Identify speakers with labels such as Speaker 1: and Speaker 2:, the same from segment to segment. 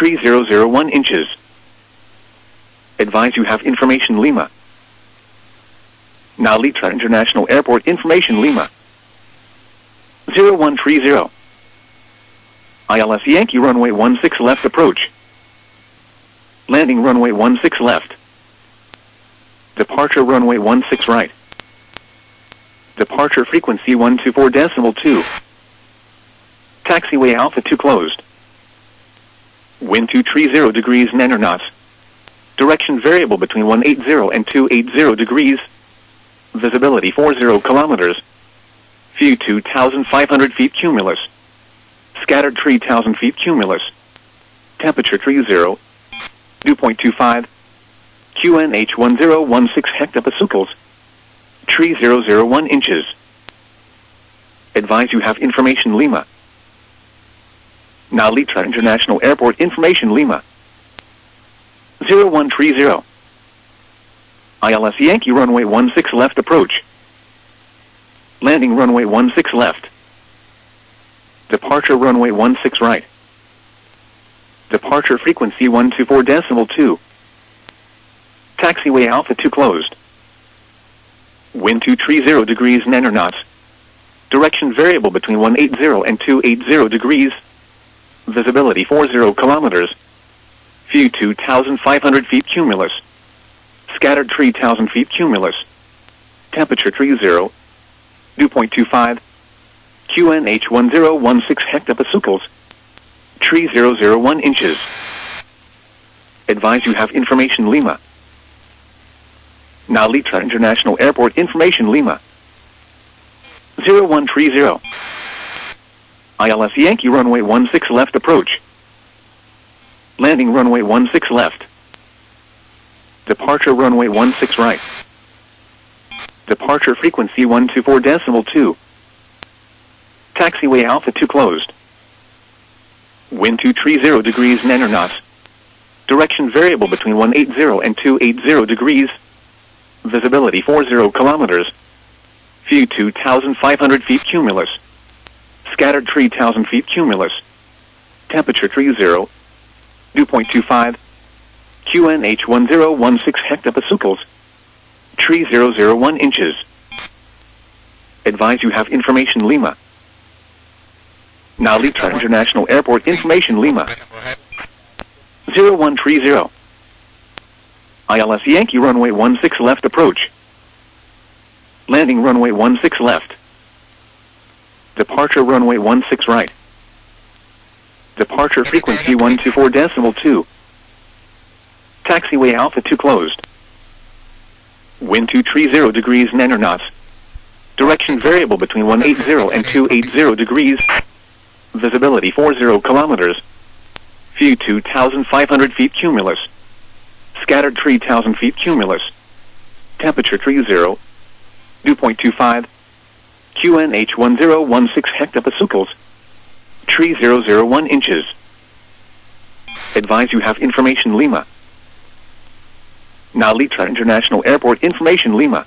Speaker 1: 3001 inches. Advise you have information Lima. Now Litra International Airport information Lima. 0130. ILS Yankee runway 16 left approach. Landing runway 16 left. Departure runway 16 right. Departure frequency 124.2. Taxiway Alpha 2 closed. Wind 230 degrees 9 knots. Direction variable between 180 and 280 degrees. Visibility 40 kilometers. View 2,500 feet cumulus. Scattered 3,000 feet cumulus. Temperature 30. Dew point 25. QNH 1016 hectopascals. 3001 inches. Advise you have information Lima. Now Litra International Airport information Lima. 0130. ILS Yankee runway 16 left approach. Landing runway 16 left. Departure runway 16 right. Departure frequency 124.2. Taxiway Alpha 2 closed. Wind 230 degrees 9 knots. Direction variable between 180 and 280 degrees. Visibility 40 kilometers. View 2,500 feet cumulus. Scattered 3,000 feet cumulus. Temperature 30. Dew point 25. QNH 1016 hectopascals. 3001 inches. Advise you have information Lima. Now Litra International Airport information Lima. 0130. ILS Yankee runway 16 left approach. Landing runway 16 left. Departure runway 16 right. Departure frequency 124.2. Taxiway Alpha 2 closed. Wind 230 degrees 9 knots. Direction variable between 180 and 280 degrees. Visibility 40 kilometers. View 2,500 feet cumulus. Scattered 3,000 feet cumulus. Temperature 30. Dew point 25. QNH 1016 hectopascals. 3001 inches. Advise you have information Lima. Now Litra International Airport information Lima. 0130. ILS Yankee runway 16 left approach. Landing runway 16 left. Departure runway 16 right. Departure frequency 124.2. Taxiway Alpha 2 closed. Wind 230 degrees 9 knots. Direction variable between 180 and 280 degrees. Visibility 40 kilometers. View 2,500 feet cumulus. Scattered 3,000 feet cumulus. Temperature 30. Dew point 25. QNH 1016 hectopascals. 3001 inches. Advise you have information Lima. Now Litra International Airport information Lima.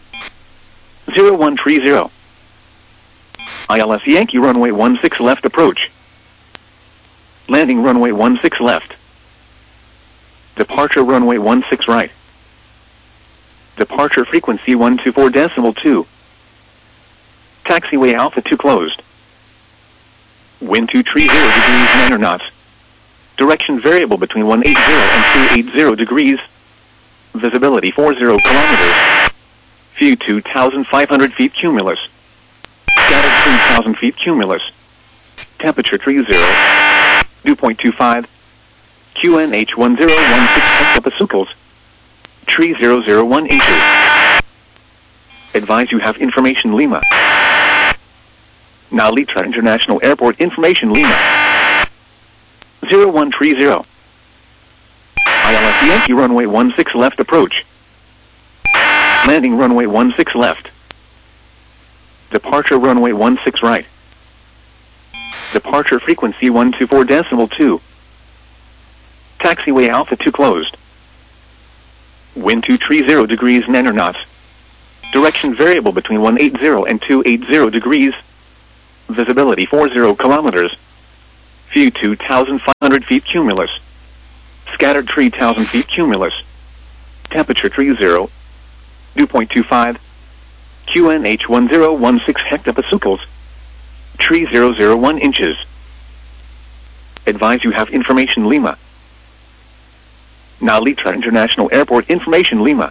Speaker 1: 0130. ILS Yankee runway 16 left approach. Landing runway 16 left. Departure runway 16 right. Departure frequency 124.2. Taxiway Alpha 2 closed. Wind 230 degrees 9 knots. Direction variable between 180 and 280 degrees. Visibility 40 kilometers. View 2,500 feet cumulus. Scattered 3,000 feet cumulus. Temperature 30. Dew point 25. QNH 1016 hectopascals. 3001 inches. Advise you have information Lima. Now Litra International Airport information Lima. 0130. ILS Yankee runway 16 left approach. Landing runway 16 left. Departure runway 16 right. Departure frequency 124.2. Taxiway Alpha 2 closed. Wind 230 degrees 9 knots. Direction variable between 180 and 280 degrees. Visibility 40 kilometers. View 2,500 feet cumulus. Scattered 3,000 feet cumulus. Temperature 30. Dew point 25. QNH 1016 hectopascals. Tree 001 inches. Advise you have information Lima. Nalitra International Airport information Lima.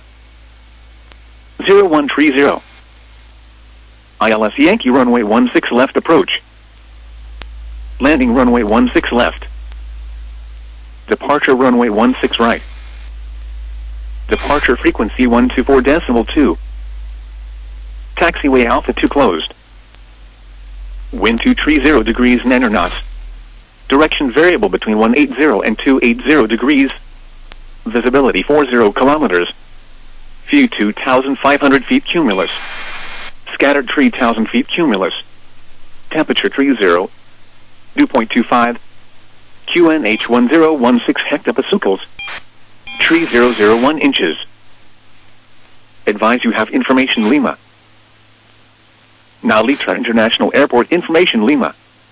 Speaker 1: 0130. ILS Yankee runway 16 left approach. Landing runway 16 left. Departure runway 16 right. Departure frequency 124.2. Taxiway Alpha 2 closed. Wind 230 degrees Nanner knots. Direction variable between 180 and 280 degrees. Visibility 40 kilometers. View 2,500 feet cumulus. Scattered 3,000 feet cumulus. Temperature 30. Dew point 25. QNH 1016 hectopascals. Tree 001 inches. Advise you have information Lima. Nalitra International Airport information Lima.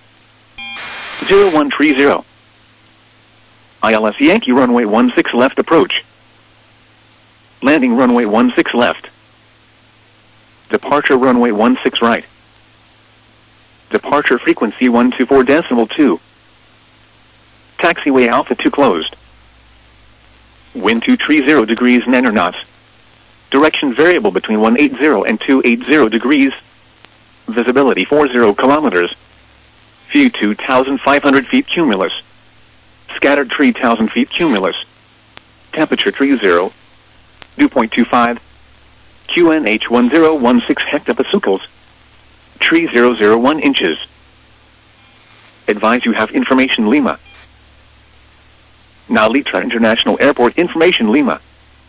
Speaker 1: 0130. ILS Yankee runway 16 left approach. Landing runway 16 left. Departure runway 16 right. Departure frequency 124.2. Taxiway Alpha 2 closed. Wind 230 degrees Nanner knots. Direction variable between 180 and 280 degrees. Visibility 40 kilometers. View 2,500 feet cumulus. Scattered 3,000 feet cumulus. Temperature 30. Dew point 25. QNH 1016 hectopascals. Tree 001 inches. Advise you have information Lima. Nalitra International Airport information Lima.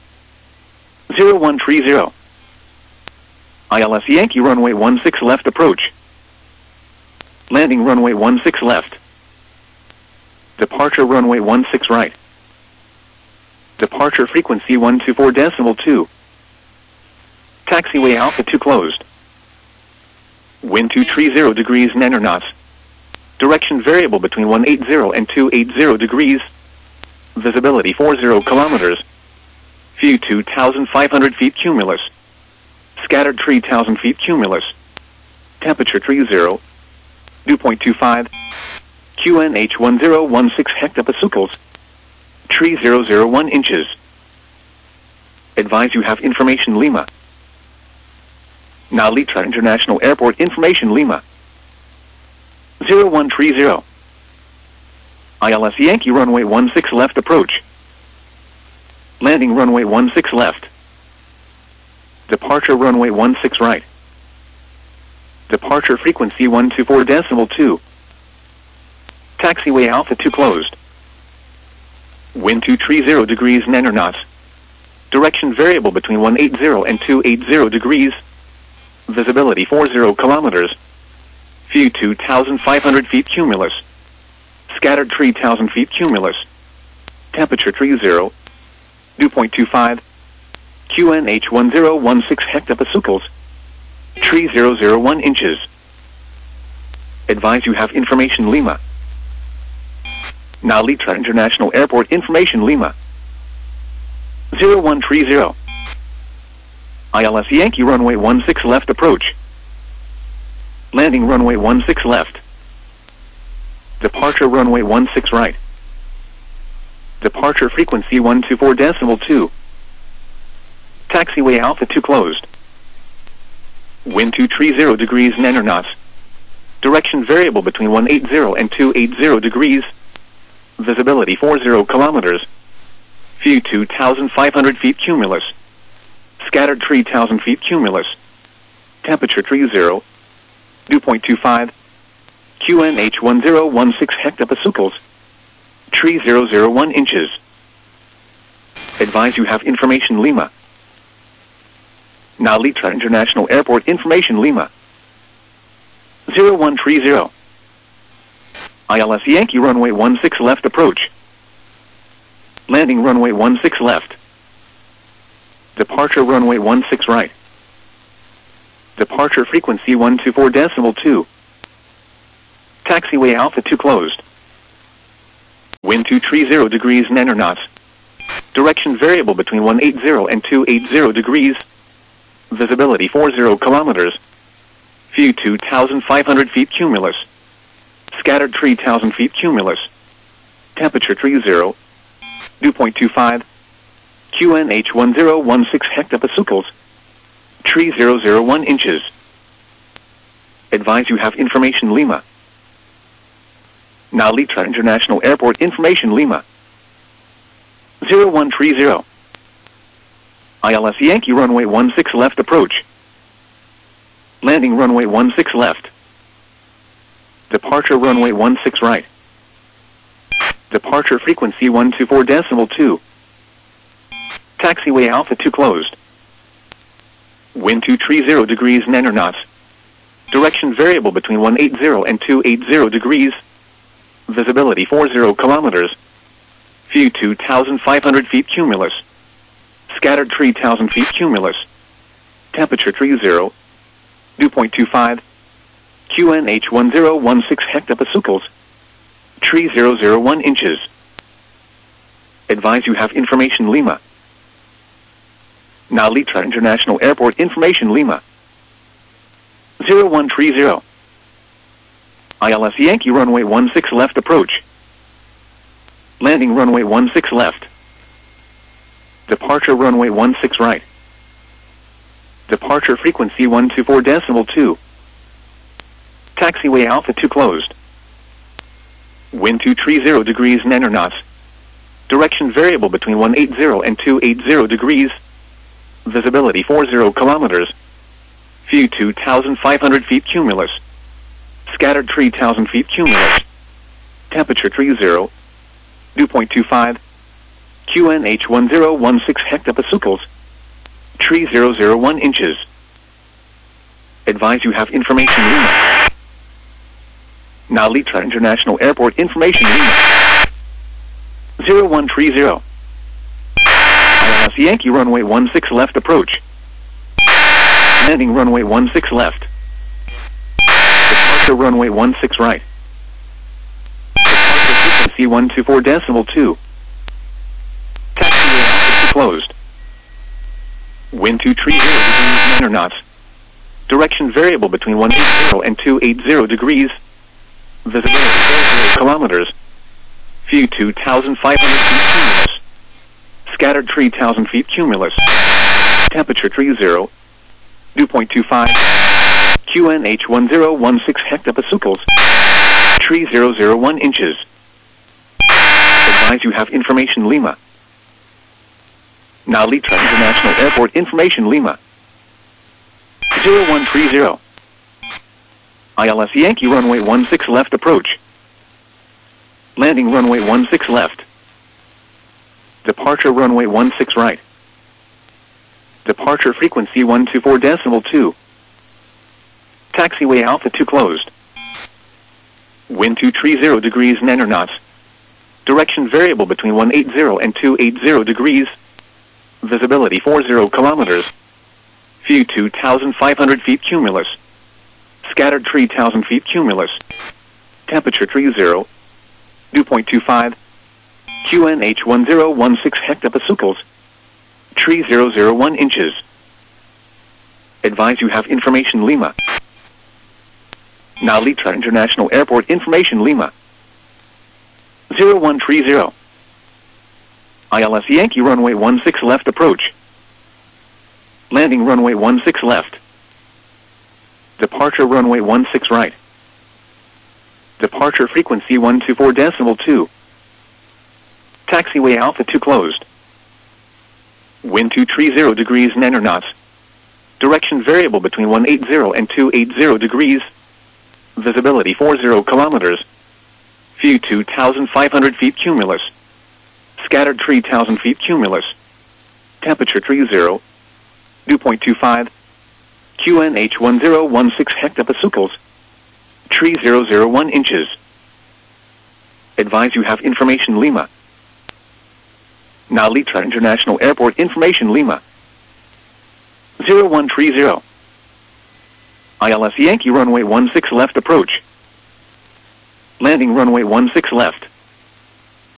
Speaker 1: 0130. ILS Yankee runway 16 left approach. Landing runway 16 left. Departure runway 16 right. Departure frequency 124.2. Taxiway Alpha 2 closed. Wind 230 degrees Nanner knots. Direction variable between 180 and 280 degrees. Visibility 40 kilometers. View 2,500 feet cumulus. Scattered 3,000 feet cumulus. Temperature 30. Dew point 25. QNH 1016 hectopascals. Tree 001 inches. Advise you have information Lima. Nalitra International Airport information Lima. 0130. ILS Yankee runway 16 left approach. Landing runway 16 left. Departure runway 16 right. Departure frequency 124.2. Taxiway Alpha 2 closed. Wind 230 degrees Nanner knots. Direction variable between 180 and 280 degrees. Visibility 40 kilometers. View 2,500 feet cumulus. Scattered 3,000 feet cumulus. Temperature 30. Dew point 25. QNH 1016 hectopascals. Tree 001 inches. Advise you have information Lima. Nalitra International Airport information Lima. 0130. ILS Yankee runway 16 left approach. Landing runway 16 left. Departure runway 16 right. Departure frequency 124.2. Taxiway Alpha 2 closed. Wind 230 degrees Nanner knots. Direction variable between 180 and 280 degrees. Visibility 40 kilometers. View 2,500 feet cumulus. Scattered 3,000 feet cumulus. Temperature 30. Dew point 25. QNH 1016 hectopascals. Tree 001 inches. Advise you have information Lima. Nalitra International Airport information Lima. 0130. ILS Yankee runway 16 left approach. Landing runway 16 left. Departure runway 16 right. Departure frequency 124.2. Taxiway Alpha 2 closed. Wind 230 degrees 9 knots. Direction variable between 180 and 280 degrees. Visibility 40 kilometers. View 2,500 feet cumulus. Scattered 3,000 feet cumulus. Temperature 30. Dew point 25. QNH 1016 hectopascals. 3001 inches. Advise you have information Lima. Now Litra International Airport information Lima. 0130. ILS Yankee runway 16 left approach. Landing runway 16 left. Departure runway 16 right. Departure frequency 124.2. Taxiway Alpha 2 closed. Wind 230 degrees 9 knots. Direction variable between 180 and 280 degrees. Visibility 40 kilometers. View 2,500 feet cumulus. Scattered 3,000 feet cumulus. Temperature 30. Dew point 25. QNH 1016 hectopascals. 3001 inches. Advise you have information Lima. Now Litra International Airport information Lima. 0130. ILS Yankee runway 16 left approach. Landing runway 16 left. Departure runway 16 right. Departure frequency 124.2. Taxiway Alpha 2 closed. Wind 230 degrees 9 knots. Direction variable between 180 and 280 degrees. Visibility 40 kilometers. View 2,500 feet cumulus. Scattered 3,000 feet cumulus. Temperature 30. Dew point 25. QNH 1016 hectopascals. 3001 inches. Advise you have information Lima. Now Litra International Airport information Lima. 0130. ILS Yankee runway 16 left approach. Landing runway 16 left. Departure runway 16 right. Departure frequency 124.2. Taxiway Alpha 2 closed. Wind 230 degrees 9 knots. Direction variable between 180 and 280 degrees. Visibility 40 kilometers. View 2,500 feet cumulus. Scattered 3,000 feet cumulus. Temperature 30. Dew point 25. QNH 1016 hectopascals. 3001 inches. Advise you have information Lima. Now Litra International Airport information Lima. 0130. ILS Yankee runway 16 left approach. Landing runway 16 left. Departure runway 16 right. Departure frequency 124.2. Taxiway Alpha 2 closed. Wind 230 degrees 9 knots. Direction variable between 180 and 280 degrees. Visibility 40 kilometers. View 2,500 feet cumulus. Scattered 3,000 feet cumulus. Temperature 30. Dew point 25. QNH 1016 hectopascals. 3001 inches. Advise you have information Lima. Now Litra International Airport information Lima. 0130. ILS Yankee runway 16 left approach. Landing runway 16 left. Departure runway 16 right. Departure frequency 124.2. Taxiway Alpha 2 closed. Wind 230 degrees 9 knots. Direction variable between 180 and 280 degrees. Visibility 40 kilometers. View 2,500 feet cumulus. Scattered 3,000 feet cumulus. Temperature 30. Dew point 25. QNH 1016 hectopascals. 3001 inches. Advise you have information Lima. Now Litra International Airport information Lima. 0130. ILS Yankee runway 16 left approach. Landing runway 16 left.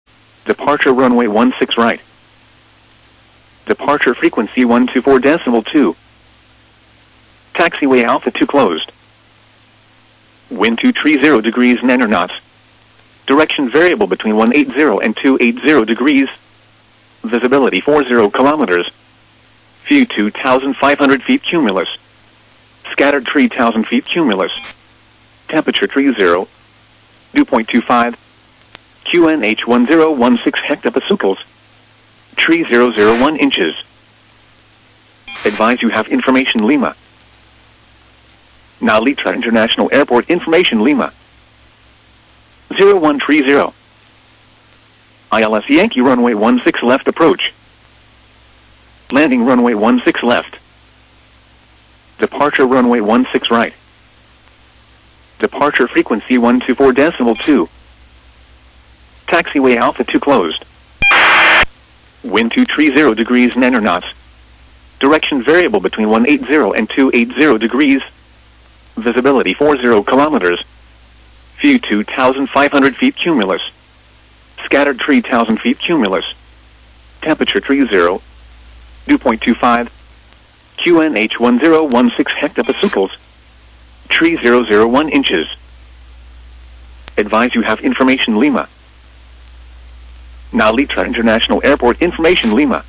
Speaker 1: Departure runway 16 right. Departure frequency 124.2. Taxiway Alpha 2 closed. Wind 230 degrees 9 knots. Direction variable between 180 and 280 degrees. Visibility 40 kilometers. View 2,500 feet cumulus. Scattered 3,000 feet cumulus. Temperature 30. Dew point 25. QNH 1016 hectopascals. 3001 inches. Advise you have information Lima. Nalitra International Airport information Lima. 0130. ILS Yankee runway 16 left approach. Landing runway 16 left. Departure runway 16 right. Departure frequency 124.2. Taxiway Alpha 2 closed. Wind 230 degrees 9 knots. Direction variable between 180 and 280 degrees. Visibility 40 kilometers. View 2,500 feet cumulus. Scattered 3,000 feet cumulus. Temperature 30. Dew point 25. QNH 1016 hectopascals. 3001 inches. Advise you have information Lima. Nalitra International Airport information Lima.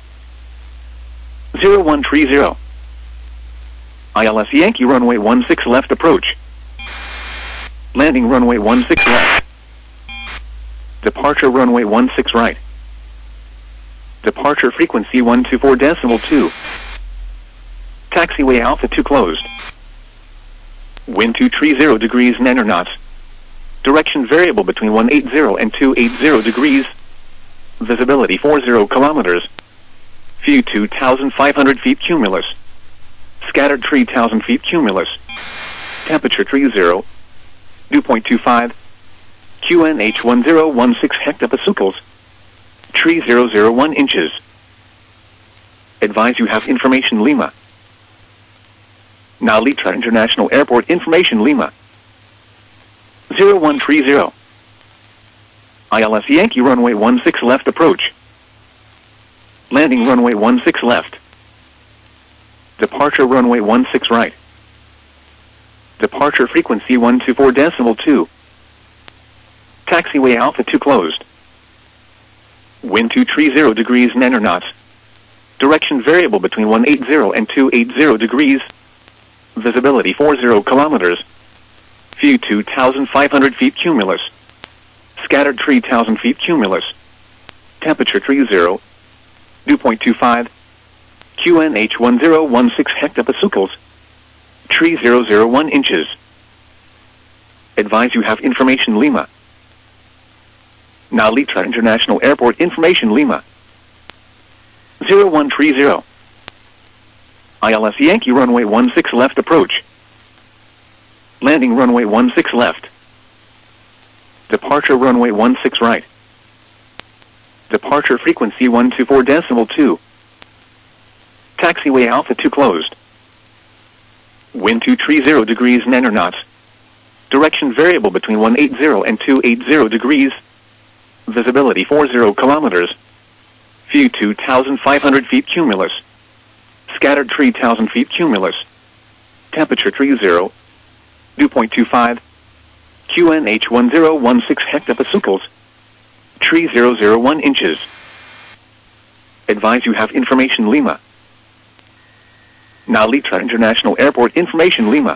Speaker 1: 0130. ILS Yankee runway 16 left approach. Landing runway 16 left. Departure runway 16 right. Departure frequency 124.2. Taxiway Alpha 2 closed. Wind 230 degrees 9 knots. Direction variable between 180 and 280 degrees. Visibility 40 kilometers. View 2,500 feet cumulus. Scattered 3,000 feet cumulus. Temperature 30. Dew point 25. QNH 1016 hectopascals. 3001 inches. Advise you have information Lima. Nalitra International Airport information Lima. 0130. ILS Yankee runway 16 left approach. Landing runway 16 left. Departure runway 16 right. Departure frequency 124.2. Taxiway Alpha 2 closed. Wind 230 degrees 9 knots. Direction variable between 180 and 280 degrees. Visibility 40 kilometers. View 2,500 feet cumulus. Scattered 3,000 feet cumulus. Temperature 30. Dew point 25. QNH 1016 hectopascals. 3001 inches. Advise you have information Lima. Nalitra International Airport information Lima. 0130. ILS Yankee runway 16 left approach. Landing runway 16 left. Departure runway 16 right. Departure frequency 124.2. Taxiway Alpha 2 closed. Wind 230 degrees 9 knots. Direction variable between 180 and 280 degrees. Visibility 40 kilometers. View 2,500 feet cumulus. Scattered 3,000 feet cumulus. Temperature 30. Dew point 25. QNH 1016 hectopascals. 3001 inches. Advise you have information Lima. Nalitra International Airport information Lima.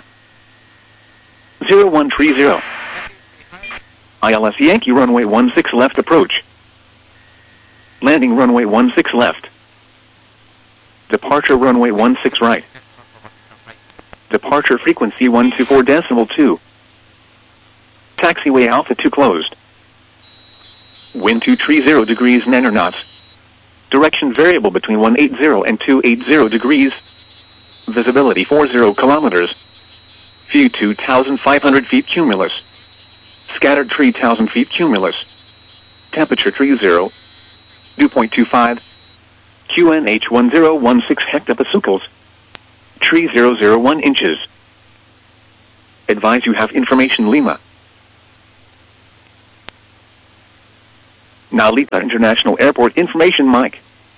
Speaker 1: 0130. ILS Yankee runway 16 left approach. Landing runway 16 left. Departure runway 16 right. Departure frequency 124.2. Taxiway Alpha 2 closed. Wind 230 degrees 9 knots. Direction variable between 180 and 280 degrees. Visibility 40 kilometers. View 2,500 feet cumulus. Scattered 3,000 feet cumulus. Temperature 30. Dew point 25. QNH 1016 hectopascals. 3001 inches. Advise you have information Lima. Narita International Airport information mic.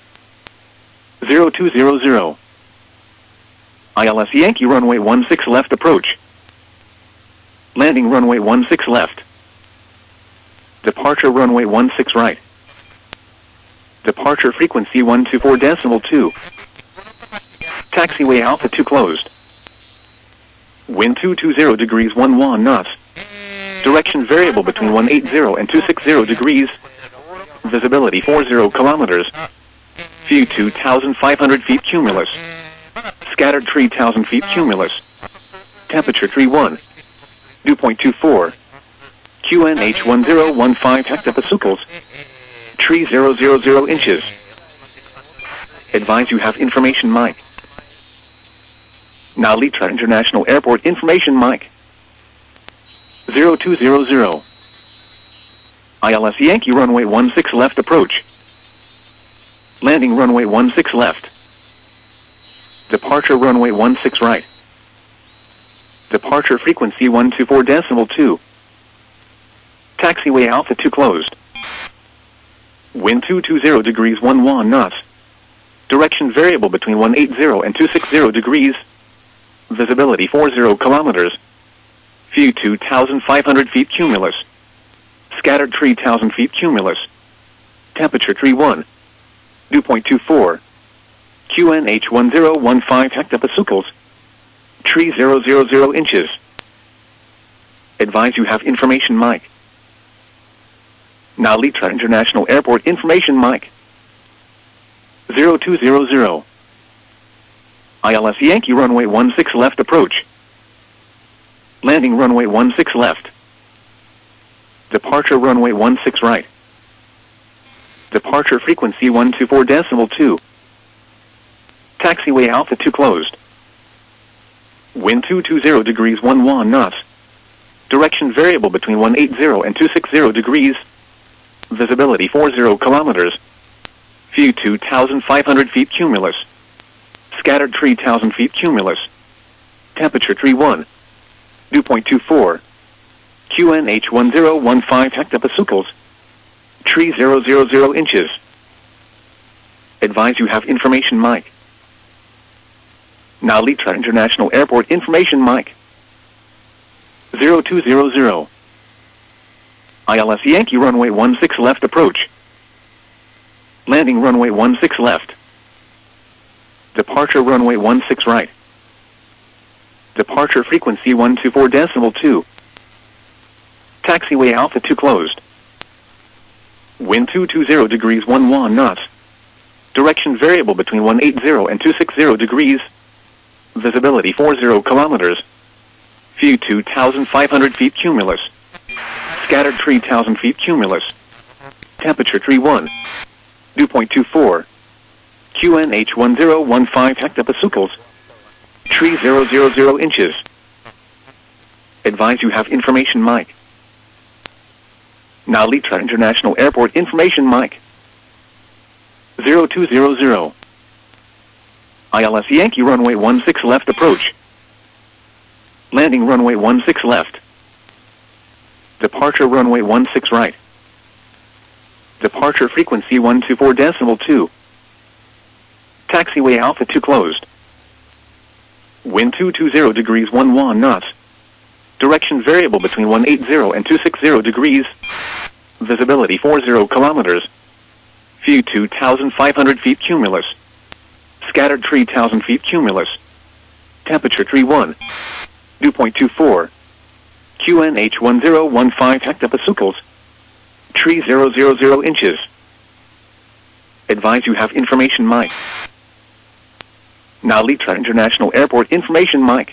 Speaker 1: 0200. ILS Yankee runway 16 left approach. Landing runway 16 left. Departure runway 16 right. Departure frequency 124.2. Taxiway Alpha 2 closed. Wind 220 degrees 11 knots. Direction variable between 180 and 260 degrees. Visibility 40 kilometers. View 2,500 feet cumulus. Scattered 3,000 feet cumulus. Temperature 31. Dew point 24. QNH 1015 hectopascals. 3000 inches. Advise you have information mic. Narita International Airport information mic. 0200. ILS Yankee runway 16 left approach. Landing runway 16 left. Departure runway 16 right. Departure frequency 124.2. Taxiway Alpha 2 closed. Wind 220 degrees 11 knots. Direction variable between 180 and 260 degrees. Visibility 40 kilometers. View 2,500 feet cumulus. Scattered 3,000 feet cumulus. Temperature 31. Dew point 24. QNH 1015 hectopascals. 3000 inches. Advise you have information mic. Narita International Airport information mic. 0200. ILS Yankee runway 16 left approach. Landing runway 16 left. Departure runway 16 right. Departure frequency 124.2. Taxiway Alpha 2 closed. Wind 220 degrees 11 knots. Direction variable between 180 and 260 degrees. Visibility 40 kilometers. View 2,500 feet cumulus. Scattered 3,000 feet cumulus. Temperature 31. Dew point 24. QNH 1015 hectopascals. 3000 inches. Advise you have information mic. Narita International Airport information mic. 0200. ILS Yankee runway 16 left approach. Landing runway 16 left. Departure runway 16 right. Departure frequency 124.2. Taxiway Alpha 2 closed. Wind 220 degrees 11 knots. Direction variable between 180 and 260 degrees. Visibility 40 kilometers. View 2,500 feet cumulus. Scattered 3,000 feet cumulus. Temperature 31. Dew point 24. QNH 1015 hectopascals. 3000 inches. Advise you have information mic. Narita International Airport information mic. 0200. ILS Yankee runway 16 left approach. Landing runway 16 left. Departure runway 16 right. Departure frequency 124.2. Taxiway Alpha 2 closed. Wind 220 degrees 11 knots. Direction variable between 180 and 260 degrees. Visibility 40 kilometers. View 2,500 feet cumulus. Scattered 3,000 feet cumulus. Temperature 31. Dew point 24. QNH 1015 hectopascals. 3000 inches. Advise you have information mic. Narita International Airport information mic.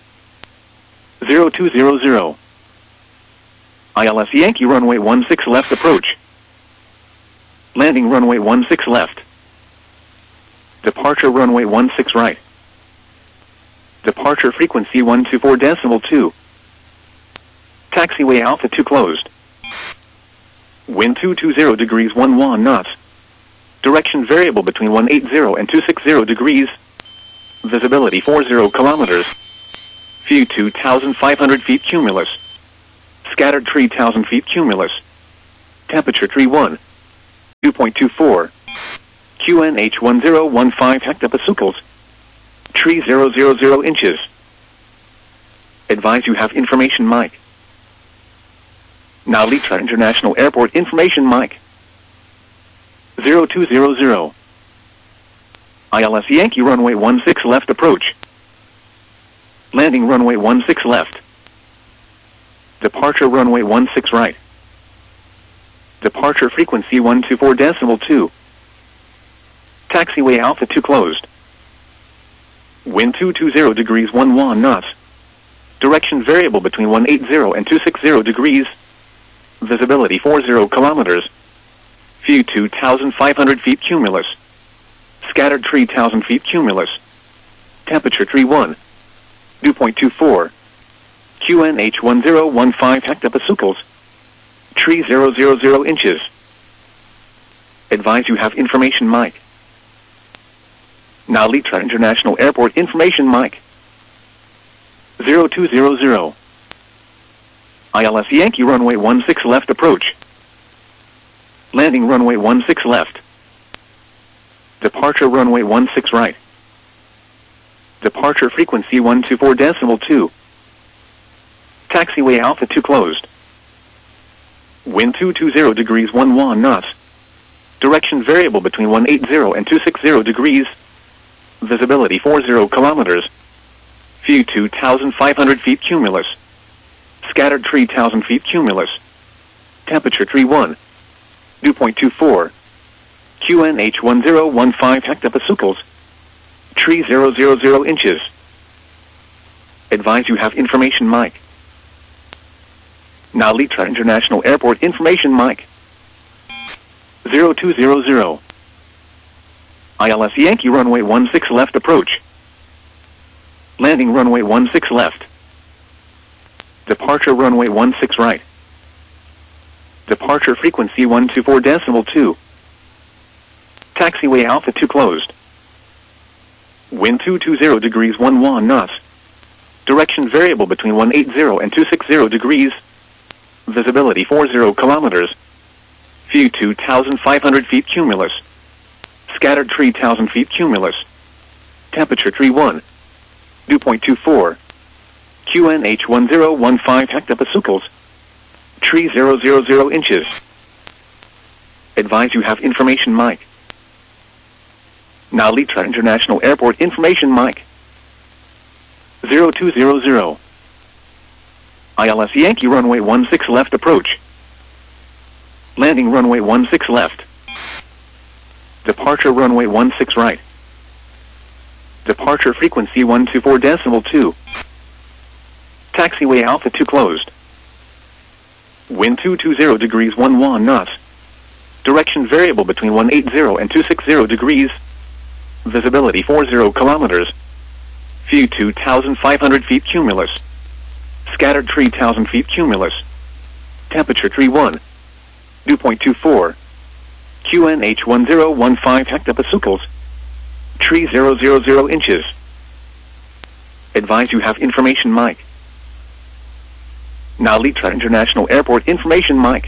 Speaker 1: 0200. ILS Yankee runway 16 left approach. Landing runway 16 left. Departure runway 16 right. Departure frequency 124.2. Taxiway Alpha 2 closed. Wind 220 degrees 11 knots. Direction variable between 180 and 260 degrees. Visibility 40 kilometers. View 2,500 feet cumulus. Scattered 3,000 feet cumulus. Temperature 31. 2.24. QNH 1015 hectopascals. Tree 000 inches. Advise you have information mic. Now Litra International Airport information mic. 0200. ILS Yankee runway 16 left approach. Landing runway 16 left. Departure runway 16 right. Departure frequency 124.2. Taxiway Alpha 2 closed. Wind 220 degrees 11 knots. Direction variable between 180 and 260 degrees. Visibility 40 kilometers. View 2,500 feet cumulus. Scattered 3,000 feet cumulus. Temperature 31. Dew point 24. QNH 1015 hectopascals. Tree 000 inches. Advise you have information mic. Now Litra International Airport information mic. 0200. ILS Yankee runway 16 left approach. Landing runway 16 left. Departure runway 16 right. Departure frequency 124.2. Taxiway Alpha 2 closed. Wind 220 degrees 11 knots. Direction variable between 180 and 260 degrees. Visibility 40 kilometers. View 2,500 feet cumulus. Scattered 3,000 feet cumulus. Temperature 31. Dew point 24. QNH 1015 hectopascals. Tree 000 inches. Advise you have information mic. Now Litra International Airport information mic. 0200. ILS Yankee runway 16 left approach. Landing runway 16 left. Departure runway 16 right. Departure frequency 124.2. Taxiway Alpha 2 closed. Wind 220 degrees 11 knots. Direction variable between 180 and 260 degrees. Visibility 40 kilometers. View 2,500 feet cumulus. Scattered 3,000 feet cumulus. Temperature 31. Dew point 24. QNH 1015 hectopascals. Tree 000 inches. Advise you have information mic. Now Litra International Airport information mic. 0200. ILS Yankee runway 16 left approach. Landing runway 16 left. Departure runway 16 right. Departure frequency 124.2. Taxiway Alpha 2 closed. Wind 220 degrees 11 knots. Direction variable between 180 and 260 degrees. Visibility 40 kilometers. View 2,500 feet cumulus. Scattered 3,000 feet cumulus. Temperature 31. Dew point 24. QNH 1015 hectopascals. Tree 000 inches. Advise you have information mic. Now Litra International Airport information mic.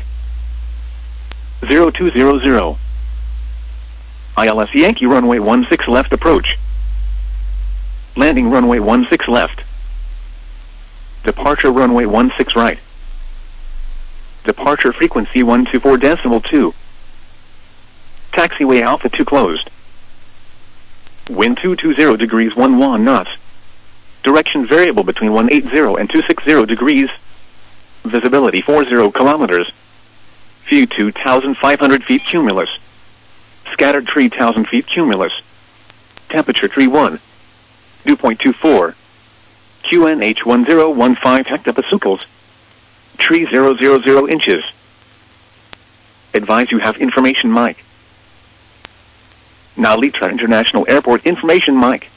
Speaker 1: 0200. ILS Yankee runway 16 left approach. Landing runway 16 left. Departure runway 16 right. Departure frequency 124.2. Taxiway Alpha 2 closed. Wind 220 degrees 11 knots. Direction variable between 180 and 260 degrees. Visibility 40 kilometers. View 2,500 feet cumulus. Scattered 3,000 feet cumulus. Temperature 31. Dew point 24. QNH 1015 hectopascals. Tree 000 inches. Advise you have information mic. Now Litra International Airport information mic.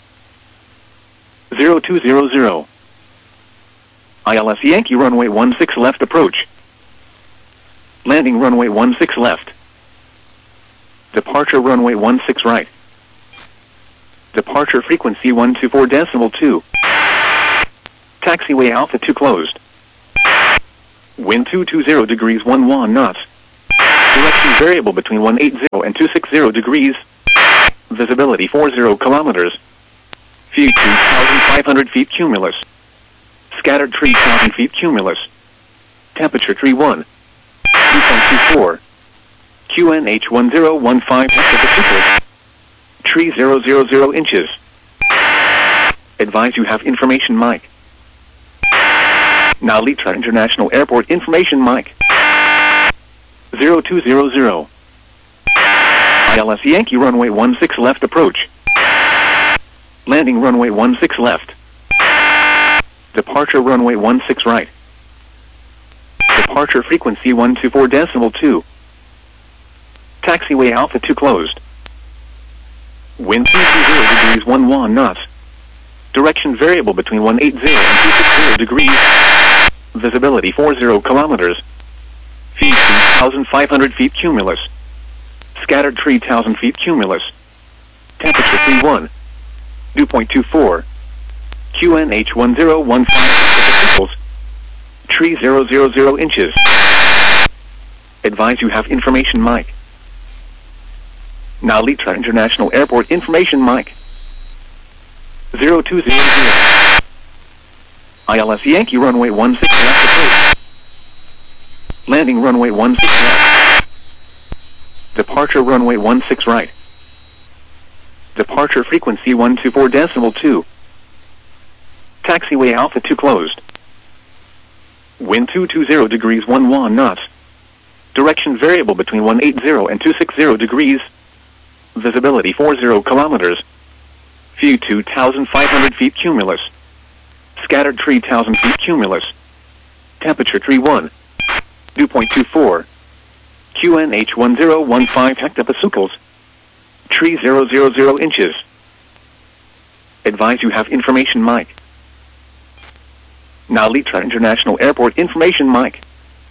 Speaker 1: 0200. ILS Yankee runway 16 left approach. Landing runway 16 left. Departure runway 16 right. Departure frequency 124.2. Taxiway Alpha 2 closed. Wind 220 degrees 11 knots. Direction variable between 180 and 260 degrees. Visibility 40 kilometers. View 2,500 feet cumulus. Scattered tree 1,000 feet cumulus. Temperature 31. 2.24. QNH 1015 hectopascals. Tree 000 inches. Advise you have information mic. Now Litra International Airport information mic. 0200. ILS Yankee runway 16 left approach. Landing runway 16 left. Departure runway 16 right. Departure frequency 124.2. Taxiway Alpha 2 closed. Wind 220 degrees 11 knots. Direction variable between 180 and 260 degrees. Visibility 40 kilometers. Feet 2,500 feet cumulus. Scattered tree 1,000 feet cumulus. Temperature 31. Dew point 24. QNH 1015 hectopascals. Tree 000 inches. Advise you have information mic. Now Litra International Airport information mic. 0200. ILS Yankee runway 16 left approach. Landing runway 16 left. Departure runway 16 right. Departure frequency 124.2. Taxiway Alpha 2 closed. Wind 220 degrees 11 knots. Direction variable between 180 and 260 degrees. Visibility 40 kilometers. View 2,500 feet cumulus. Scattered tree 1,000 feet cumulus. Temperature 31. Dew point 24. QNH 1015 hectopascals. Tree 000 inches. Advise you have information mic. Now Litra International Airport information mic.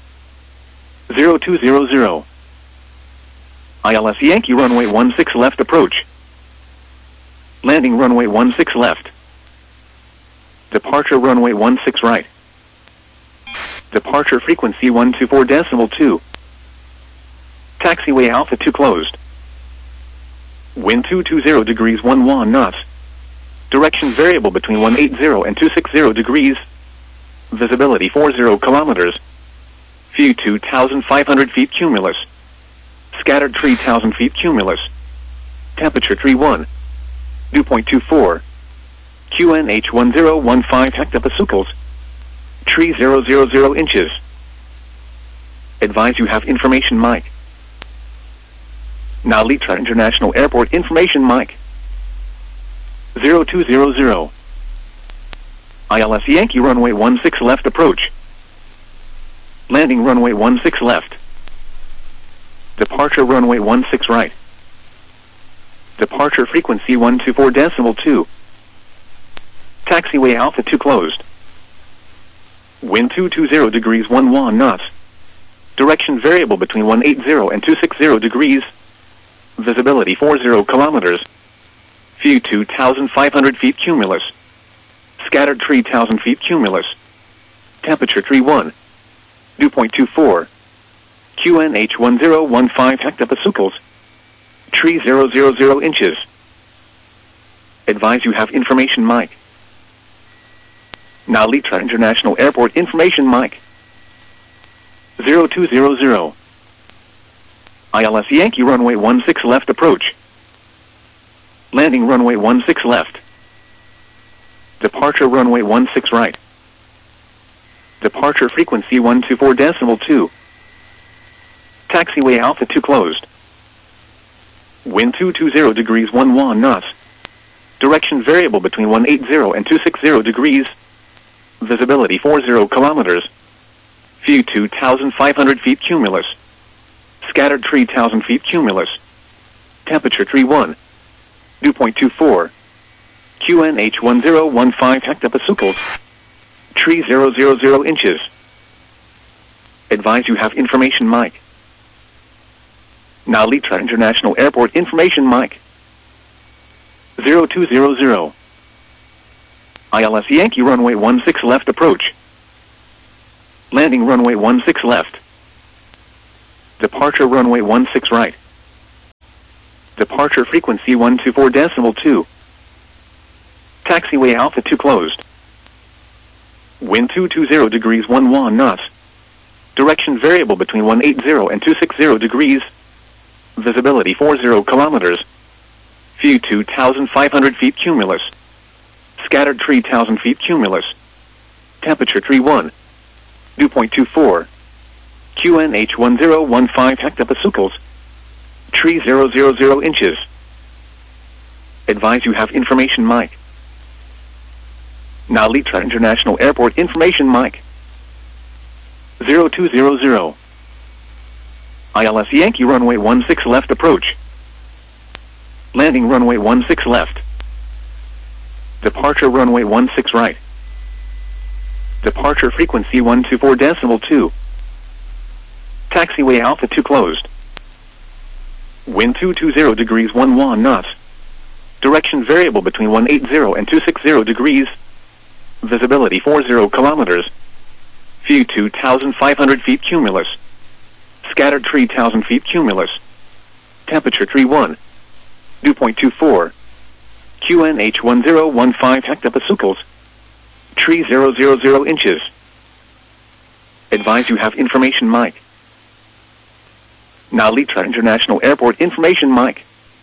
Speaker 1: 0200. ILS Yankee runway 16 left approach. Landing runway 16 left. Departure runway 16 right. Departure frequency 124.2. Taxiway Alpha 2 closed. Wind 220 degrees 11 knots. Direction variable between 180 and 260 degrees. Visibility 40 kilometers. View 2,500 feet cumulus. Scattered tree 1,000 feet cumulus. Temperature 31. Dew point 24. QNH 1015 hectopascals. Tree 000 inches. Advise you have information mic. Now Litra International Airport information mic. 0200. ILS Yankee runway 16 left approach. Landing runway 16 left. Departure runway 16 right. Departure frequency 124.2. Taxiway Alpha 2 closed. Wind 220 degrees 11 knots. Direction variable between 180 and 260 degrees. Visibility 40 kilometers. View 2,500 feet cumulus. Scattered tree 1,000 feet cumulus. Temperature 31. Dew point 24. QNH 1015 hectopascals. Tree 000 inches. Advise you have information mic. Now Litra International Airport information mic. 0200. ILS Yankee runway 16 left approach. Landing runway 16 left. Departure runway 16 right. Departure frequency 124.2. Taxiway Alpha 2 closed. Wind 220 degrees 11 knots. Direction variable between 180 and 260 degrees. Visibility 40 kilometers. View 2,500 feet cumulus. Scattered tree 1,000 feet cumulus. Temperature 31. Dew point 24. QNH 1015 hectopascals. Tree 000 inches. Advise you have information mic. Now Litra International Airport information mic. 0200. ILS Yankee runway 16 left approach. Landing runway 16 left. Departure runway 16 right. Departure frequency 124.2. Taxiway Alpha 2 closed. Wind 220 degrees 11 knots. Direction variable between 180 and 260 degrees. Visibility 40 kilometers. View 2,500 feet cumulus. Scattered 3,000 feet cumulus. Temperature 31. Dew point 24. QNH 1015 hectopascals. 3000 inches. Advise you have information mic. Now Litra International Airport information mic. 0200. ILS Yankee runway 16 left approach. Landing runway 16 left. Departure runway 16 right. Departure frequency 124.2. Taxiway Alpha 2 closed. Wind 220 degrees 11 knots. Direction variable between 180 and 260 degrees. Visibility 40 kilometers. View 2,500 feet cumulus. Scattered 3,000 feet cumulus. Temperature 31. Dew point 24. QNH 1015 hectopascals. 3000 inches. Advise you have information mic. Now Litra International Airport information mic.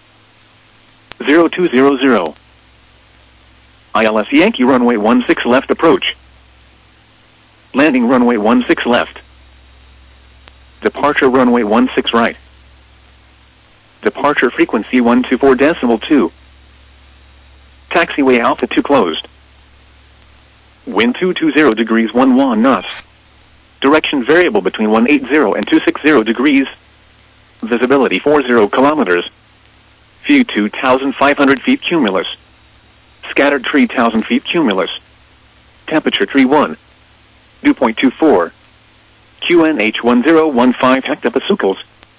Speaker 1: 0200. ILS Yankee runway 16 left approach. Landing runway 16 left. Departure runway 16 right. Departure frequency 124.2. Taxiway Alpha 2 closed. Wind 220 degrees 11 knots. Direction variable between 180 and 260 degrees. Visibility 40 kilometers. View 2,500 feet cumulus. Scattered 3,000 feet cumulus. Temperature 31. Dew point 24. QNH 1015 hectopascals.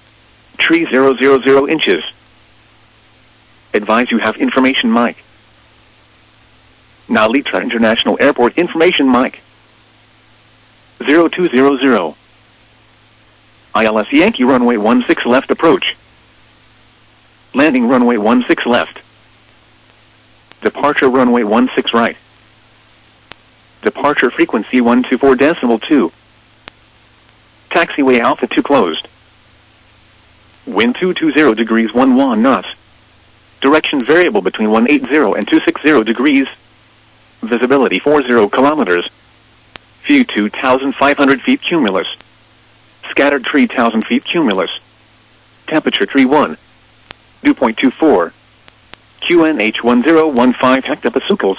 Speaker 1: 3000 inches. Advise you have information mic. Now Litra International Airport information mic. 0200. ILS Yankee runway 16 left approach. Landing runway 16 left. Departure runway 16 right. Departure frequency 124.2. Taxiway Alpha 2 closed. Wind 220 degrees 11 knots. Direction variable between 180 and 260 degrees. Visibility 40 kilometers. View 2,500 feet cumulus. Scattered 3,000 feet cumulus. Temperature 31. Dew point 24. QNH 1015 hectopascals.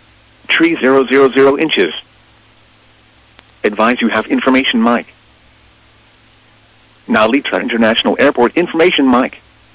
Speaker 1: 3000 inches. Advise you have information mic. Now Litra International Airport information mic.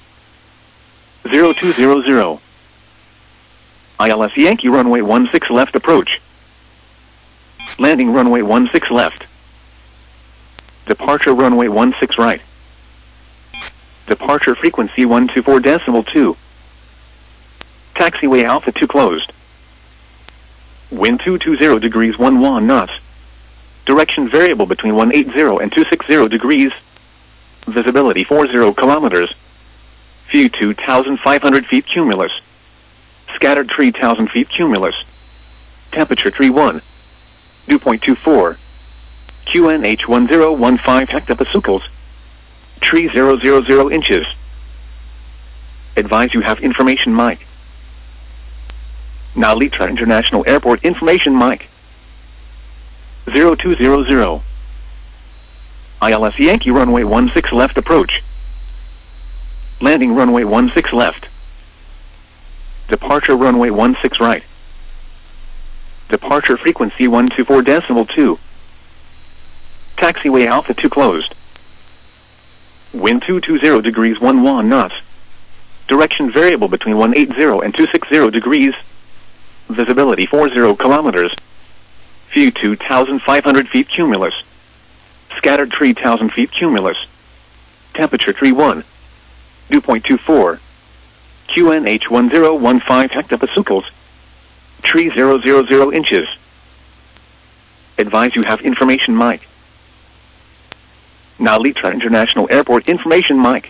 Speaker 1: 0200. ILS Yankee runway 16 left approach. Landing runway 16 left. Departure runway 16 right. Departure frequency 124.2. Taxiway Alpha 2 closed. Wind 220 degrees 11 knots. Direction variable between 180 and 260 degrees. Visibility 40 kilometers. View 2,500 feet cumulus. Scattered 3,000 feet cumulus. Temperature 31. Dew point 24. QNH 1015 hectopascals. 3000 inches. Advise you have information mic. Now Litra International Airport information mic. 0200. ILS Yankee runway 16 left approach. Landing runway 16 left. Departure runway 16 right. Departure frequency 124.2. Taxiway Alpha 2 closed. Wind 220 degrees 11 knots. Direction variable between 180 and 260 degrees. Visibility 40 kilometers. View 2,500 feet cumulus. Scattered 3,000 feet cumulus. Temperature 31. Dew point 24. QNH 1015 hectopascals. 3000 inches. Advise you have information mic. Now Litra International Airport information mic.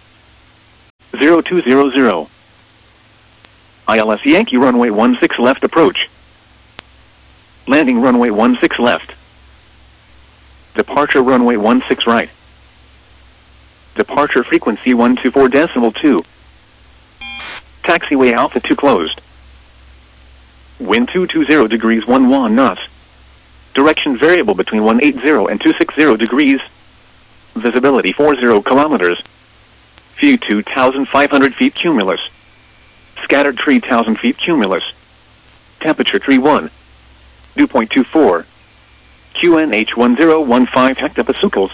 Speaker 1: 0200. ILS Yankee runway 16 left approach. Landing runway 16 left. Departure runway 16 right. Departure frequency 124.2. Taxiway Alpha 2 closed. Wind 220 degrees 11 knots. Direction variable between 180 and 260 degrees. Visibility 40 kilometers. View 2,500 feet cumulus. Scattered 3,000 feet cumulus. Temperature 31. Dew point 24. QNH 1015 hectopascals.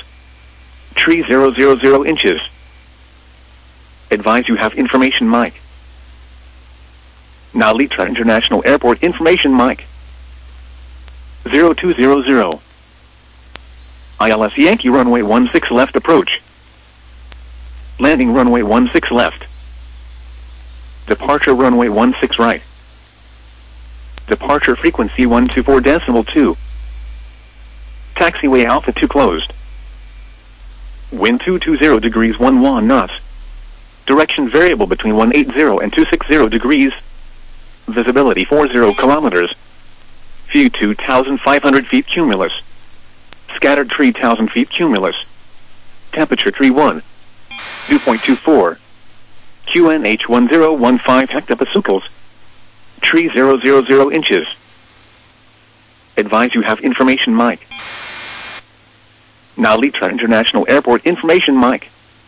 Speaker 1: 3000 inches. Advise you have information mic. Now Litra International Airport information mic. 0200. ILS Yankee runway 16 left approach. Landing runway 16 left. Departure runway 16 right. Departure frequency 124.2. Taxiway Alpha 2 closed. Wind 220 degrees 11 knots. Direction variable between 180 and 260 degrees. Visibility 40 kilometers. View 2,500 feet cumulus. Scattered 3,000 feet cumulus. Temperature 31. Dew point 24. QNH 1015 hectopascals. 3000 inches. Advise you have information mic. Now Litra International Airport information mic.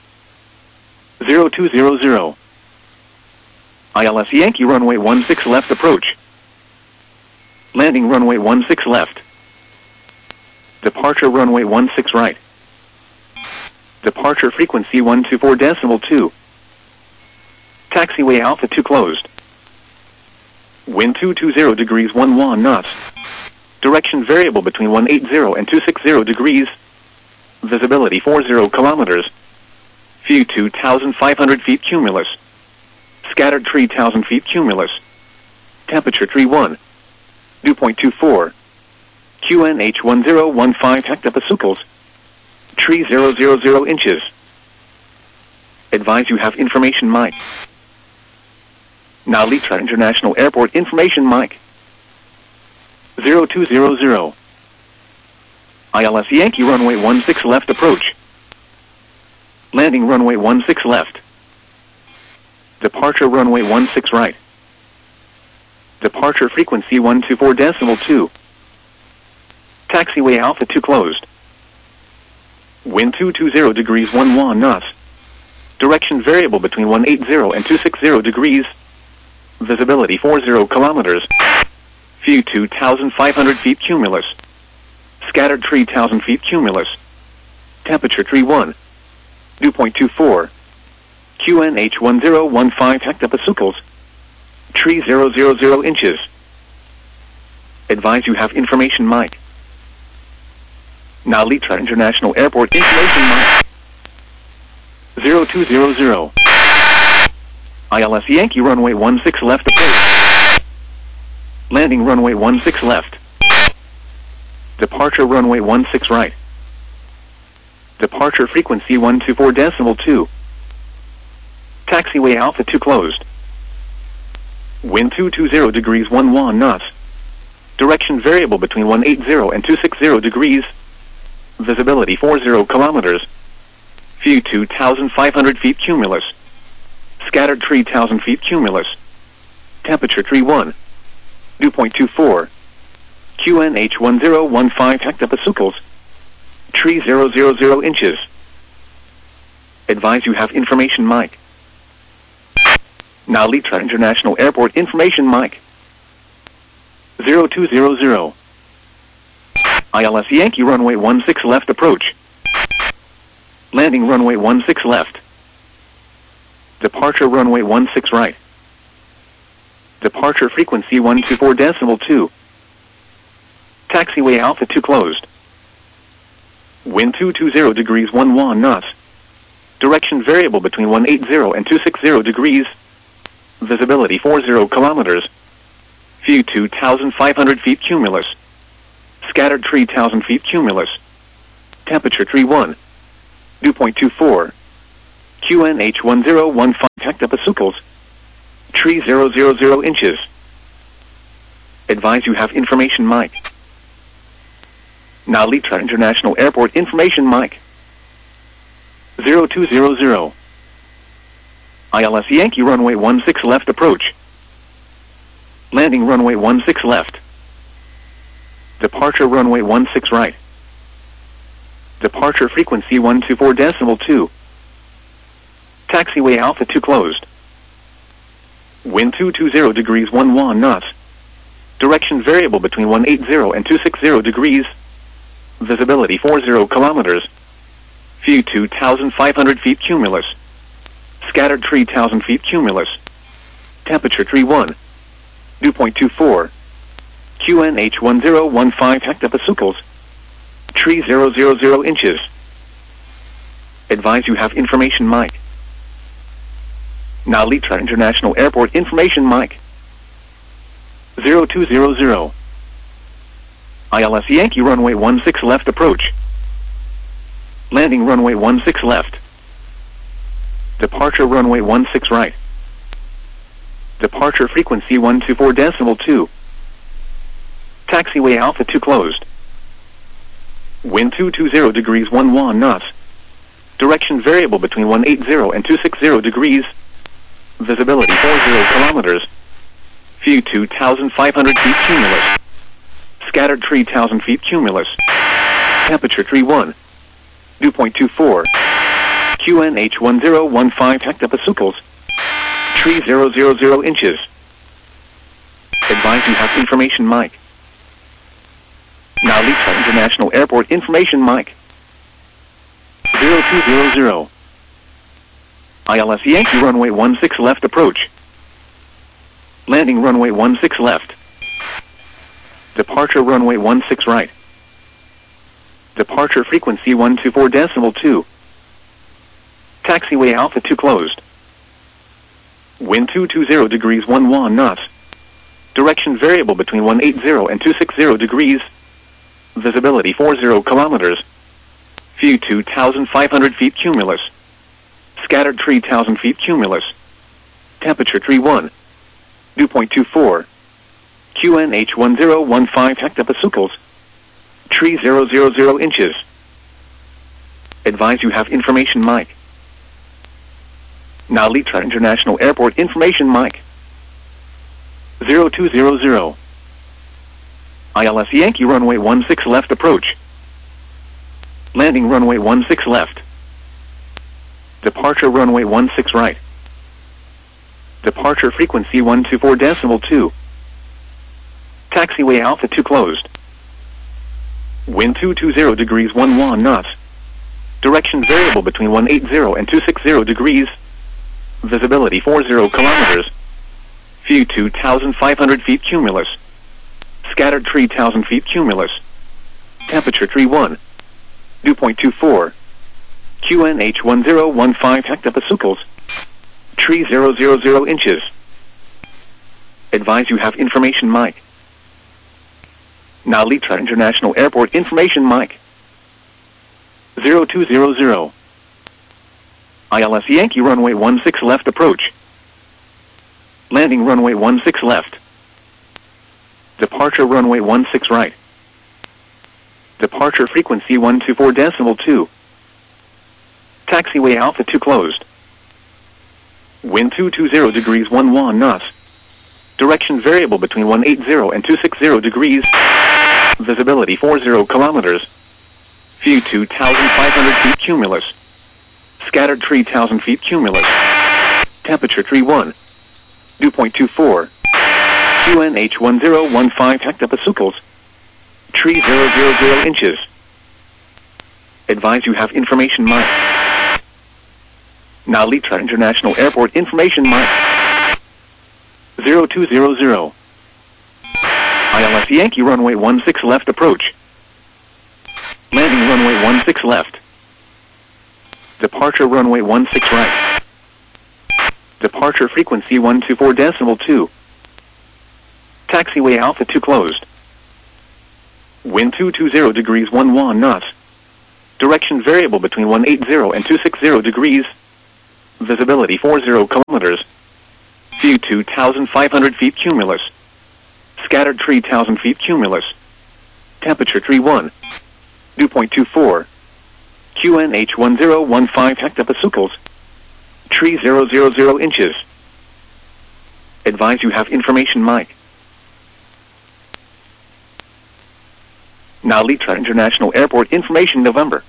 Speaker 1: 0200. ILS Yankee runway 16 left approach. Landing runway 16 left. Departure runway 16 right. Departure frequency 124.2. Taxiway Alpha 2 closed. Wind 220 degrees 11 knots. Direction variable between 180 and 260 degrees. Visibility 40 kilometers. View 2,500 feet cumulus. Scattered 3,000 feet cumulus. Temperature 31. Dew point 24. QNH 1015 hectopascals. 3000 inches. Advise you have information mic. Now Litra International Airport information mic. 0200. ILS Yankee runway 16 left approach. Landing runway 16 left. Departure runway 16 right. Departure frequency 124.2. Taxiway Alpha 2 closed. Wind 220 degrees 11 knots. Direction variable between 180 and 260 degrees. Visibility 40 kilometers. View 2,500 feet cumulus. Scattered 3,000 feet cumulus. Temperature 31. Dew point 24. QNH 1015 hectopascals. 3000 inches. Advise you have information mic. Now Litra International Airport information mic. 0200. ILS Yankee runway 16 left approach. Landing runway 16 left. Departure runway 16 right. Departure frequency 124.2. Taxiway Alpha 2 closed. Wind 220 degrees 11 knots. Direction variable between 180 and 260 degrees. Visibility 40 kilometers. View 2,500 feet cumulus. Scattered 3,000 feet cumulus. Temperature 31. Dew point 24. QNH 1015 hectopascals. 3000 inches. Advise you have information mic. Now Litra International Airport information mic. 0200. ILS Yankee runway 16 left approach. Landing runway 16 left. Departure runway 16 right. Departure frequency 124.2. Taxiway Alpha 2 closed. Wind 220 degrees 11 knots. Direction variable between 180 and 260 degrees. Visibility 40 kilometers. View 2,500 feet cumulus. Scattered 3,000 feet cumulus. Temperature 31. Dew point 24. QNH 1015 hectopascals. Tree 000 inches. Advise you have information mic. Now Litra International Airport information mic. 0200. ILS Yankee runway 16 left approach. Landing runway 16 left. Departure runway 16 right. Departure frequency 124.2. Taxiway Alpha 2 closed. Wind 220 degrees 11 knots. Direction variable between 180 and 260 degrees. Visibility 40 kilometers. View 2,500 feet cumulus. Scattered 3,000 feet cumulus. Temperature 31. Dew point 24. QNH 1015 hectopascals. Tree 000 inches. Advise you have information mic. Now Litra International Airport information mic. 0200. ILS Yankee runway 16 left approach. Landing runway 16 left. Departure runway 16 right. Departure frequency 124.2. Taxiway Alpha 2 closed. Wind 220 degrees 11 knots. Direction variable between 180 and 260 degrees. Visibility 40 kilometers. View 2,500 feet cumulus. Scattered 3,000 feet cumulus. Temperature 31. Dew point 24. QNH 1015 hectopascals. Tree 000 inches. Advise you have information mic. Now Litra International Airport information mic. 0200. ILS Yankee runway 16 left approach. Landing runway 16 left. Departure runway 16 right. Departure frequency 124.2. Taxiway Alpha 2 closed. Wind 220 degrees 11 knots. Direction variable between 180 and 260 degrees. Visibility 40 kilometers. View 2,500 feet cumulus. Scattered 3,000 feet cumulus. Temperature 31. Dew point 24. QNH 1015 hectopascals. Tree 000 inches. Advise you have information mic. Now Litra International Airport information mic. 0200. ILS Yankee runway 16 left approach. Landing runway 16 left. Departure runway 16 right. Departure frequency 124.2. Taxiway Alpha 2 closed. Wind 220 degrees 11 knots. Direction variable between 180 and 260 degrees. Visibility 40 kilometers. View 2,500 feet cumulus. Scattered 3,000 feet cumulus. Temperature 31. Dew point 24. QNH 1015 hectopascals. Tree 000 inches. Advise you have information mic. Now Litra International Airport information mic. 0200. ILS Yankee runway 16 left approach. Landing runway 16 left. Departure runway 16 right. Departure frequency 124.2. Taxiway Alpha 2 closed. Wind 220 degrees 11 knots. Direction variable between 180 and 260 degrees. Visibility 40 kilometers. View 2,500 feet cumulus. Scattered 3,000 feet cumulus. Temperature 31. Dew point 24. QNH 1015 hectopascals. Tree 000 inches. Advise you have information mic. Now Litra International Airport information mic. 0200. ILS Yankee runway 16 left approach. Landing runway 16 left. Departure runway 16 right. Departure frequency 124.2. Taxiway Alpha 2 closed. Wind 220 degrees 11 knots. Direction variable between 180 and 260 degrees. Visibility 40 kilometers. View 2,500 feet cumulus. Scattered 3,000 feet cumulus. Temperature 31. Dew point 24. QNH 1015 hectopascals. 3000 inches. Advise you have information mic. Now Litra International Airport information November.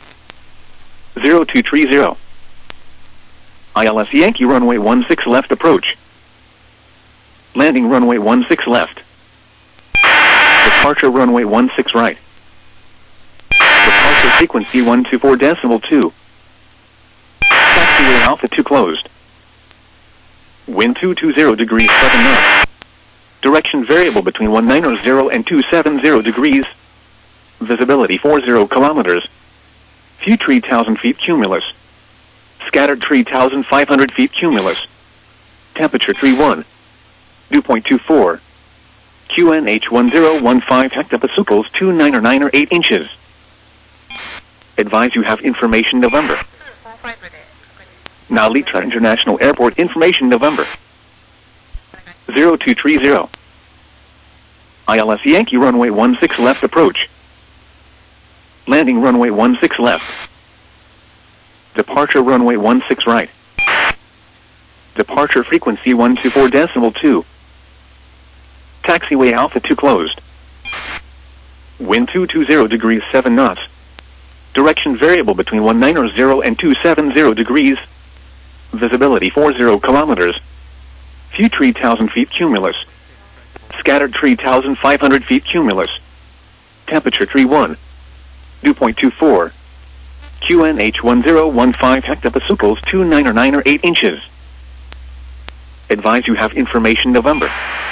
Speaker 1: 0230. ILS Yankee runway 16 left approach. Landing runway 16 left. Departure runway 16 right. Departure frequency 124.2. Taxiway Alpha 2 closed. Wind 220 degrees 7 knots. Direction variable between 190 and 270 degrees. Visibility 40 kilometers. View 3,000 feet cumulus. Scattered 3,500 feet cumulus. Temperature 31. Dew point 24. QNH 1015 hectopascals 299 inches. Advise you have information November. Now Litra International Airport information November. 0230. ILS Yankee runway 16 left approach. Landing runway 16 left. Departure runway 16 right. Departure frequency 124.2. Taxiway Alpha 2 closed. Wind 220 degrees 7 knots. Direction variable between 190 and 270 degrees. Visibility 40 kilometers. View 3,000 feet cumulus. Scattered 3,500 feet cumulus. Temperature 31. Dew point 24. QNH 1015 hectopascals 299 inches. Advise you have information November.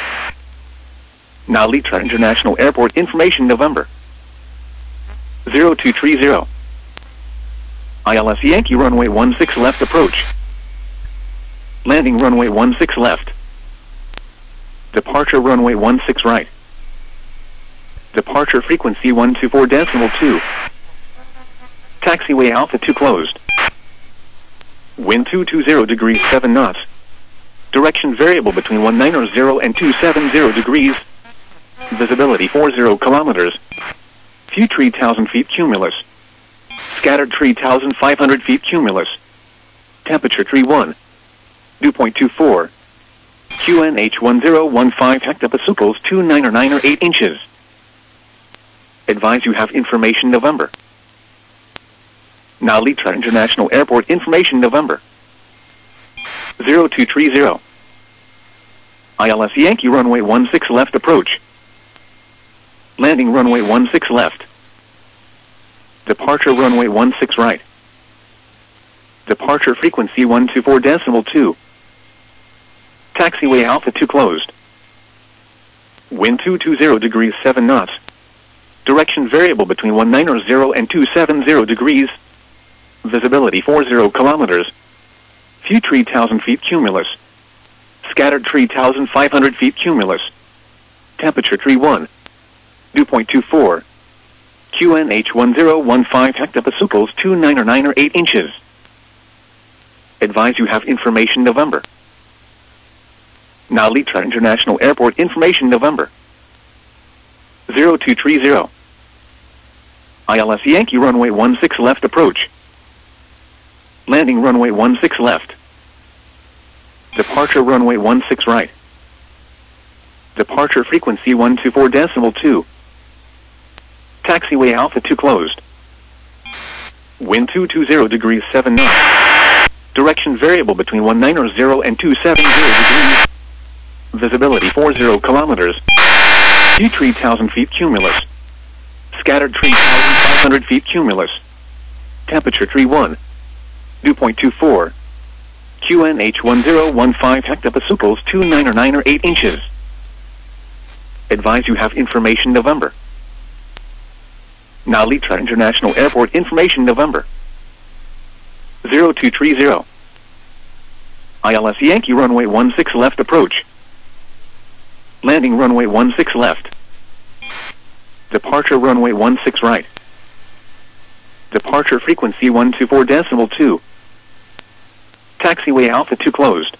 Speaker 1: Now Litra International Airport information November. 0230. ILS Yankee runway 16 left approach. Landing runway 16 left. Departure runway 16 right. Departure frequency 124.2. Taxiway Alpha 2 closed. Wind 220 degrees 7 knots. Direction variable between 190 and 270 degrees. Visibility 40 kilometers. View 3,000 feet cumulus. Scattered 3,500 feet cumulus. Temperature 31. Dew point 24. QNH 1015 hectopascals 299 inches. Advise you have information November. Now Litra International Airport information November. 0230. ILS Yankee runway 16 left approach. Landing runway 16 left. Departure runway 16 right. Departure frequency 124.2. Taxiway Alpha 2 closed. Wind 220 degrees 7 knots. Direction variable between 190 and 270 degrees. Visibility 40 kilometers. View 3,000 feet cumulus. Scattered 3,500 feet cumulus. Temperature 31. Dew point 24. QNH 1015 hectopascals 299 inches. Advise you have information November. Now Litra International Airport information November. 0230. ILS Yankee runway 16 left approach. Landing runway 16 left. Departure runway 16 right. Departure frequency 124.2. Taxiway Alpha 2 closed. Wind 220 degrees 7 knots. Direction variable between 190 and 270 degrees. Visibility 40 kilometers. View 3,000 feet cumulus. Scattered 3,500 feet cumulus. Temperature 31. Dew point 24. QNH 1015 hectopascals 299 inches. Advise you have information November. Now Litra International Airport information November. 0230. ILS Yankee runway 16 left approach. Landing runway 16 left. Departure runway 16 right. Departure frequency 124.2. Taxiway Alpha 2 closed.